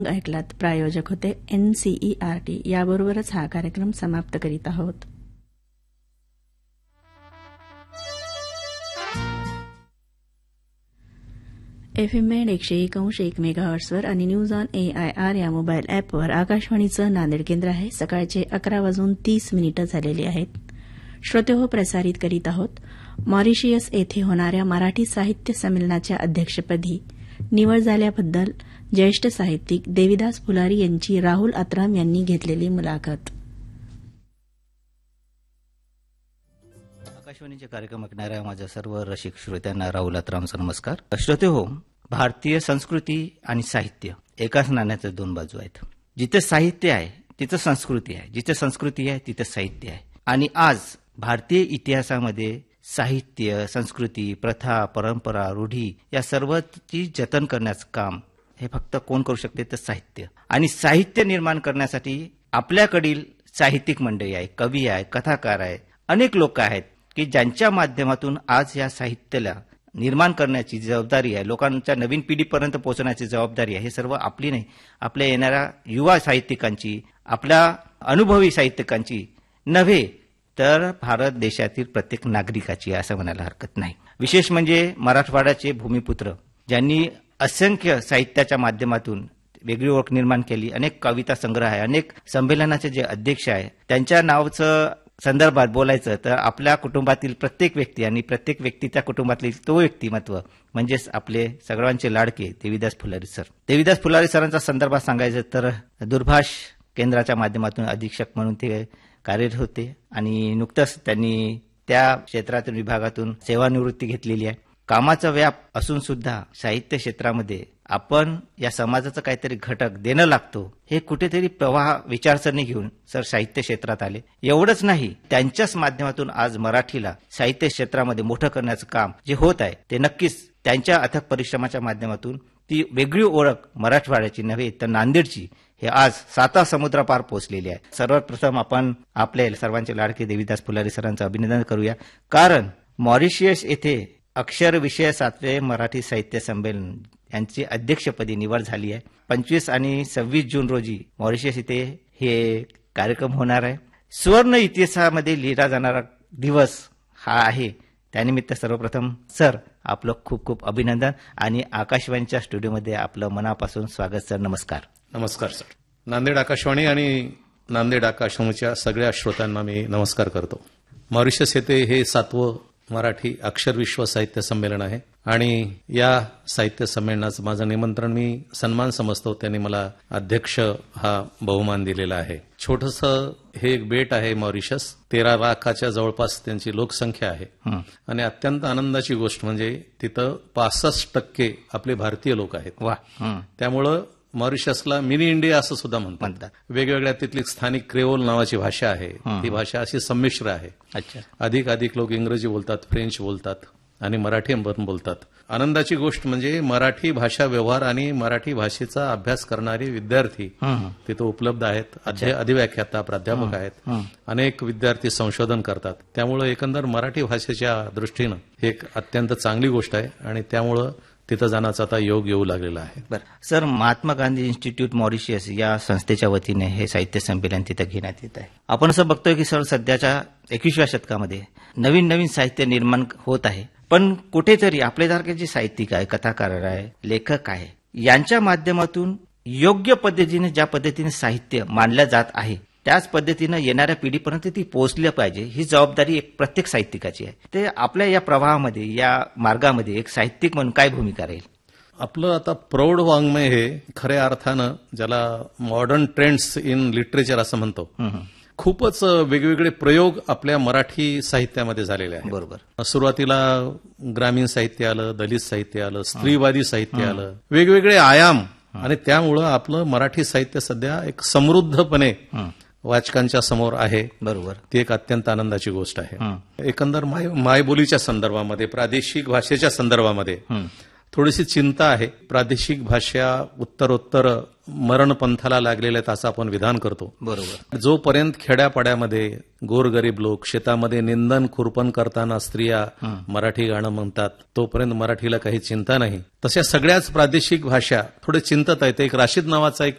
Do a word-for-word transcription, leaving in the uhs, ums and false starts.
ऐकलात. प्रायोजक होते एनसीईआरटी. याबरोबरच हा कार्यक्रम समाप्त करीत आहोत. एफ एम बँड एकशे एक अंश एक मेगाहर्ट्सवर आणि न्यूज ऑन एआयआर या मोबाईल अॅपवर आकाशवाणीचं नांदेड केंद्र आहे. सकाळचे अकरा वाजून तीस मिनिटं झालेली आहेत. श्रोतेहो, प्रसारित करीत आहोत. मॉरिशियस येथे होणाऱ्या मराठी साहित्य संमेलनाच्या अध्यक्षपदी निवड झाल्याबद्दल ज्येष्ठ साहित्यिक देविदास फुलारी यांची राहुल अत्राम यांनी घेतलेली मुलाखत. आकाशवाणीचे कार्यक्रम ऐकणाऱ्या माझ्या सर्व रसिक श्रोत्यांना राहुल अत्रामचा नमस्कार. श्रोते हो, भारतीय संस्कृती आणि साहित्य एकाच नाण्याच्या दोन बाजू आहेत. जिथे साहित्य आहे तिथे संस्कृती आहे, जिथे संस्कृती आहे तिथे साहित्य आहे. आणि आज भारतीय इतिहासामध्ये साहित्य, संस्कृती, प्रथा, परंपरा, रूढी या सर्वांची जतन करण्याचं काम हे फक्त कोण करू शकते तर साहित्य. आणि साहित्य निर्माण करण्यासाठी आपल्याकडील साहित्यिक मंडळी आहे, कवी आहे, कथाकार आहे, अनेक लोक आहेत की ज्यांच्या माध्यमातून आज या साहित्याला निर्माण करण्याची जबाबदारी आहे, लोकांच्या नवीन पिढीपर्यंत पोहोचण्याची जबाबदारी आहे. हे सर्व आपली नाही, आपल्या येणाऱ्या युवा साहित्यिकांची, आपल्या अनुभवी साहित्यिकांची नव्हे तर भारत देशातील प्रत्येक नागरिकाची असं म्हणायला हरकत नाही. विशेष म्हणजे मराठवाड्याचे भूमिपुत्र ज्यांनी असंख्य साहित्याच्या माध्यमातून वेगळी ओळख निर्माण केली. अनेक कविता संग्रह आहे, अनेक संमेलनाचे जे अध्यक्ष आहे त्यांच्या नावाचं संदर्भात बोलायचं तर आपल्या कुटुंबातील प्रत्येक व्यक्ती आणि प्रत्येक व्यक्तीच्या कुटुंबातील तो व्यक्तिमत्व म्हणजेच आपले सगळ्यांचे लाडके देविदास फुलारी सर. देविदास फुलारी सरांचा संदर्भात सांगायचं तर दूरभाष केंद्राच्या माध्यमातून अधीक्षक म्हणून ते कार्यरत होते आणि नुकतंच त्यांनी त्या क्षेत्रातून विभागातून सेवानिवृत्ती घेतलेली आहे. कामाचा व्याप असून सुद्धा साहित्य क्षेत्रामध्ये आपण या समाजाचा काहीतरी घटक देणं लागतो हे कुठेतरी प्रवाह विचारसरणी घेऊन सर साहित्य क्षेत्रात आले. एवढंच नाही, त्यांच्याच माध्यमातून आज मराठीला साहित्य क्षेत्रामध्ये मोठं करण्याचं काम जे होत आहे ते नक्कीच त्यांच्या अथक परिश्रमाच्या माध्यमातून ती वेगळी ओळख मराठवाड्याची नव्हे तर नांदेडची हे आज साता समुद्रापार पोहोचलेली आहे. सर्वात प्रथम आपण आपले सर्वांचे लाडके देविदास फुलारी सरांचं अभिनंदन करूया, कारण मॉरिशियस येथे अक्षर विषय सातवे मराठी साहित्य संमेलन यांची अध्यक्षपदी निवड झाली आहे. पंचवीस आणि सव्वीस जून रोजी मॉरिशियस इथे हे कार्यक्रम होणार आहे. सुवर्ण इतिहासामध्ये लिहिला जाणारा दिवस हा आहे. त्यानिमित्त सर्वप्रथम सर आपलं खूप खूप अभिनंदन आणि आकाशवाणीच्या स्टुडिओमध्ये आपलं मनापासून स्वागत सर. नमस्कार. नमस्कार सर. नांदेड आकाशवाणी आणि नांदेड आकाशवाणीच्या सगळ्या श्रोत्यांना मी नमस्कार करतो. मॉरिशस येथे हे सातवं मराठी अक्षर विश्व साहित्य संमेलन आहे आणि या साहित्य संमेलनाचं माझं निमंत्रण मी सन्मान समजतो. त्यांनी मला अध्यक्ष हा बहुमान दिलेला आहे. छोटंसं हे एक बेट आहे मॉरिशस. तेरा लाखाच्या जवळपास त्यांची लोकसंख्या आहे आणि अत्यंत आनंदाची गोष्ट म्हणजे तिथं पासष्ट टक्के आपले भारतीय लोक आहेत. वा. त्यामुळं मॉरिशसला मिनी इंडिया असं सुद्धा म्हणतात. वेगवेगळ्या तिथली स्थानिक क्रेओल नावाची भाषा आहे. ती भाषा अशी संमिश्र आहे. अच्छा. अधिक अधिक लोक इंग्रजी बोलतात, फ्रेंच बोलतात आणि मराठी पण बोलतात. आनंदाची गोष्ट म्हणजे मराठी भाषा व्यवहार आणि मराठी भाषेचा अभ्यास करणारे विद्यार्थी तिथं उपलब्ध आहेत. अधिव्याख्याता प्राध्यापक आहेत. अनेक विद्यार्थी संशोधन करतात. त्यामुळे एकंदर मराठी भाषेच्या दृष्टीनं ही एक अत्यंत चांगली गोष्ट आहे आणि त्यामुळं तिथं जाण्याचा आता योग येऊ लागलेला आहे. बरं sir, Mahatma Gandhi institute Mauritius या संस्थेच्या वतीने हे साहित्य संमेलन तिथं घेण्यात येत आहे. आपण असं बघतोय की सर सध्याच्या एकविसाव्या शतकामध्ये नवीन नवीन साहित्य निर्माण होत आहे, पण कुठेतरी आपल्यासारखे जे साहित्यिक आहे, कथाकार आहे, लेखक आहे, यांच्या माध्यमातून योग्य पद्धतीने ज्या पद्धतीने साहित्य मांडलं जात आहे त्याच पद्धतीनं येणाऱ्या पिढीपर्यंत ती पोहोचली पाहिजे ही जबाबदारी एक प्रत्येक साहित्यिकाची आहे. ते आपल्या या प्रवाहामध्ये, या मार्गामध्ये एक साहित्यिक म्हणून काय भूमिका राहील? आपलं आता प्रौढ वाङ्मय हे खऱ्या अर्थानं ज्याला मॉडर्न ट्रेंड्स इन लिटरेचर असं म्हणतो, खूपच वेगवेगळे प्रयोग आपल्या मराठी साहित्यामध्ये झालेले आहेत. बरोबर. सुरुवातीला ग्रामीण साहित्य आलं, दलित साहित्य आलं, स्त्रीवादी साहित्य आलं, वेगवेगळे आयाम आणि त्यामुळं आपलं मराठी साहित्य सध्या एक समृद्धपणे वाचकांच्या समोर आहे. बरोबर. ती एक अत्यंत आनंदाची गोष्ट आहे. एकंदर माय मायबोलीच्या संदर्भामध्ये, प्रादेशिक भाषेच्या संदर्भामध्ये थोडीशी चिंता आहे. प्रादेशिक भाषा उत्तरोत्तर मरणपंथाला लागलेल्या आहेत असं आपण विधान करतो. बरोबर. जोपर्यंत खेड्यापाड्यामध्ये गोरगरीब लोक शेतामध्ये निंदन खुरपण करताना स्त्रिया मराठी गाणं म्हणतात तोपर्यंत मराठीला काही चिंता नाही. तशा सगळ्याच प्रादेशिक भाषा थोडे चिंतत आहेत. एक राशीद नावाचा एक